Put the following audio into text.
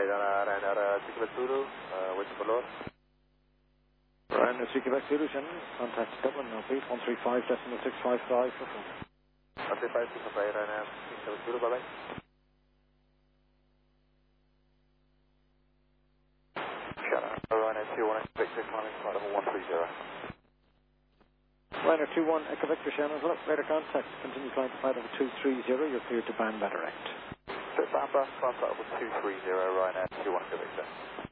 Ryanair 2 Quebec Zulu, wait for load. Ryanair 2 Quebec Zulu, Shannon, contact Dublin, now please, 135.655 for phone. 135.655, Ryanair 2 Quebec Zulu, bye-bye. Shannon, Ryanair 21, Quebec 6, climbing flight level 130. Ryanair 21, Echo Victor, Shannon, look, later contact, continue flying to flight level 230, you're cleared to Bamba direct. Bamba, flight level 230, Ryanair 21, Quebec 6.